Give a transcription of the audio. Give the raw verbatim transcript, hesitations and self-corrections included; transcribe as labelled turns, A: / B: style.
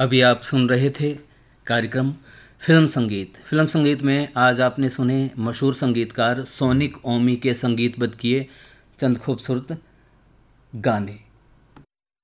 A: अभी आप सुन रहे थे कार्यक्रम फिल्म संगीत। फिल्म संगीत में आज आपने सुने मशहूर संगीतकार सोनिक ओमी के संगीतबद्ध किए चंद खूबसूरत गाने।